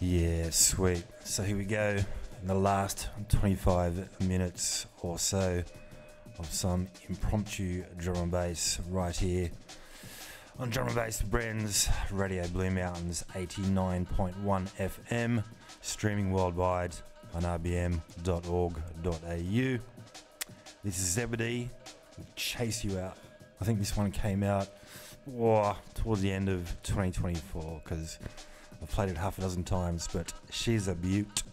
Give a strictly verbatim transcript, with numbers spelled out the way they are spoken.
Yeah, sweet. So here we go. In the last twenty-five minutes or so of some impromptu drum and bass right here on Drum and Bass Bren's Radio Blue Mountains eighty-nine point one F M, streaming worldwide on r b m dot org dot a u. This is Zebedee with Chase You Out. I think this one came out oh, towards the end of twenty twenty-four because I've played it half a dozen times, but she's a beaut.